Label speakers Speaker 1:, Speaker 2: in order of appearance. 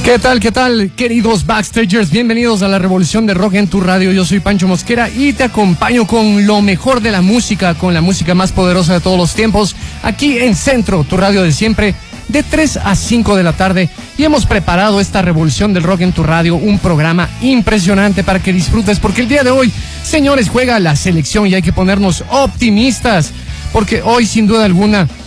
Speaker 1: Qué tal, queridos Backstagers? Bienvenidos a la revolución de rock en tu radio. Yo soy Pancho Mosquera y te acompaño con lo mejor de la música, con la música más poderosa de todos los tiempos, aquí en Centro, tu radio de siempre, de 3 a 5 de la tarde. Y hemos preparado esta revolución del rock en tu radio, un programa impresionante para que disfrutes, porque el día de hoy, señores, juega la selección y hay que ponernos optimistas, porque hoy, sin duda alguna,